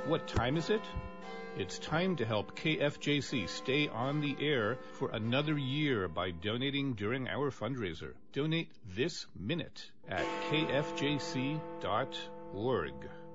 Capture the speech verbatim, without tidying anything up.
What time is it? It's time to help K F J C stay on the air for another year by donating during our fundraiser. Donate this minute at k f j c dot org.